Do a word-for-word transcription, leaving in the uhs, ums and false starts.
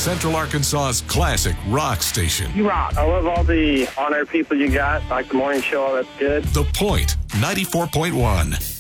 Central Arkansas's classic rock station. You rock. I love all the on-air people you got. Like the morning show, that's good. The Point, ninety-four point one.